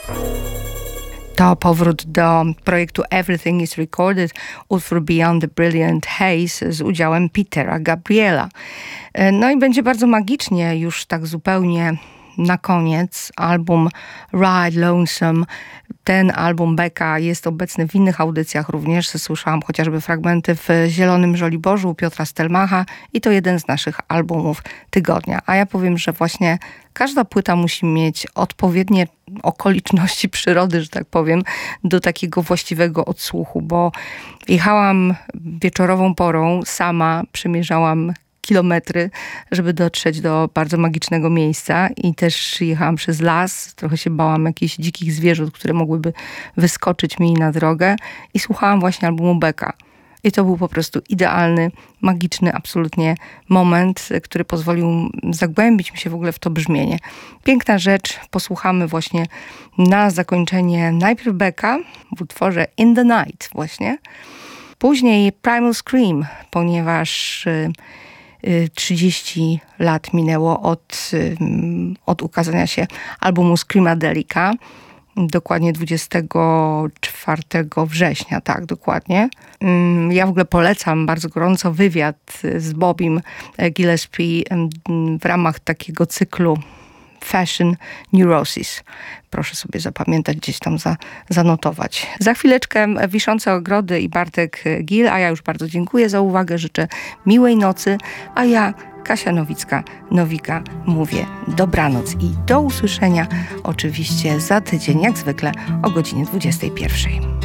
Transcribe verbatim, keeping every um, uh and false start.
To powrót do projektu Everything is Recorded, utwór Beyond the Brilliant Haze z udziałem Petera Gabriela. No i będzie bardzo magicznie już tak zupełnie na koniec album Ride Lonesome. Ten album Beka jest obecny w innych audycjach również. Słyszałam chociażby fragmenty w Zielonym Żoliborzu Piotra Stelmacha i to jeden z naszych albumów tygodnia. A ja powiem, że właśnie każda płyta musi mieć odpowiednie okoliczności przyrody, że tak powiem, do takiego właściwego odsłuchu, bo jechałam wieczorową porą, sama przemierzałam kilometry, żeby dotrzeć do bardzo magicznego miejsca i też jechałam przez las, trochę się bałam jakichś dzikich zwierząt, które mogłyby wyskoczyć mi na drogę i słuchałam właśnie albumu Beka. I to był po prostu idealny, magiczny absolutnie moment, który pozwolił zagłębić mi się w ogóle w to brzmienie. Piękna rzecz, posłuchamy właśnie na zakończenie najpierw Beka w utworze In the Night właśnie, później Primal Scream, ponieważ trzydzieści lat minęło od, od ukazania się albumu Screamadelica, dokładnie dwudziestego czwartego września, tak, dokładnie. Ja w ogóle polecam bardzo gorąco wywiad z Bobim Gillespie w ramach takiego cyklu Fashion Neurosis. Proszę sobie zapamiętać, gdzieś tam za, zanotować. Za chwileczkę Wiszące Ogrody i Bartek Gil, a ja już bardzo dziękuję za uwagę, życzę miłej nocy, a ja, Kasia Nowicka-Nowika, mówię dobranoc i do usłyszenia oczywiście za tydzień, jak zwykle o godzinie dwudziestej pierwszej.